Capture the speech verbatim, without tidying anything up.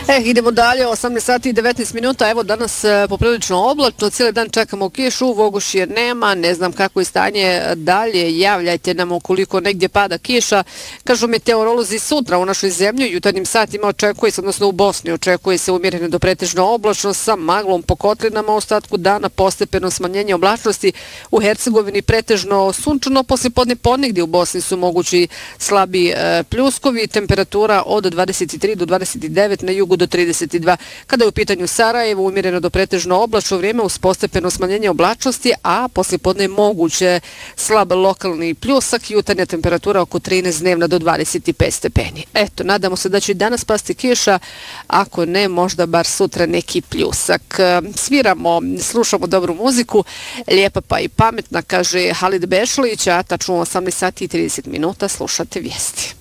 E, idemo dalje, osamnaest sati i devetnaest minuta, evo danas e, poprilično oblačno, cijeli dan čekamo kišu, Vogošje nema, ne znam kako je stanje dalje, javljajte nam ukoliko negdje pada kiša. Kažu meteorolozi sutra u našoj zemlji, jutarnjim satima očekuje se, odnosno u Bosni očekuje se umjereno do pretežno oblačno sa maglom po kotlinama, ostatku dana postepeno smanjenje oblačnosti, u Hercegovini pretežno sunčano, poslije podne ponegdje u Bosni su mogući slabi e, pljuskovi, temperatura od dvadeset tri do dvadeset devet, na jugu do trideset dva. Kada je u pitanju Sarajevo, umjereno do pretežno oblačno vrijeme uz postepeno smanjenje oblačnosti, a poslijepodne je moguće slab lokalni pljusak, jutarnja temperatura oko trinaest, dnevna do dvadeset pet stepeni. Eto, nadamo se da će danas pasti kiša, ako ne, možda bar sutra neki pljusak. Sviramo, slušamo dobru muziku, lijepa pa i pametna, kaže Halid Bešlić, a tačno osamnaest sati i trideset minuta slušate vijesti.